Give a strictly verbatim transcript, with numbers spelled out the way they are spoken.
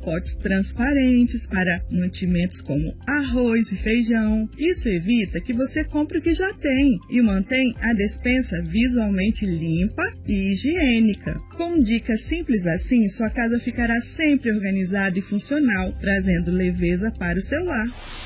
potes transparentes para mantimentos como arroz e feijão. Isso evita que você compre o que já tem e mantém a despensa visualmente limpa e higiênica. Com dicas simples assim, sua casa ficará sempre organizada e funcional, trazendo leveza para o seu lar.